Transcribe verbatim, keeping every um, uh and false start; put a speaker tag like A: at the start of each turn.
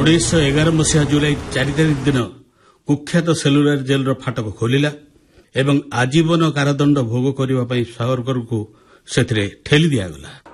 A: ଉଣେଇଶହ ଏଗାର ମସିହା ଜୁଲାଇ ଚାରି ତାରିଖ ଦିନ କୁଖ୍ୟାତ ସେଲୁଲାର ଜେଲର ଫାଟକ ଖୋଲିଲା ଏବଂ ଆଜୀବନ କାରାଦଣ୍ଡ ଭୋଗ କରିବା ପାଇଁ ସାୱରକରଙ୍କୁ ସେଥିରେ ଠେଲି ଦିଆଗଲା।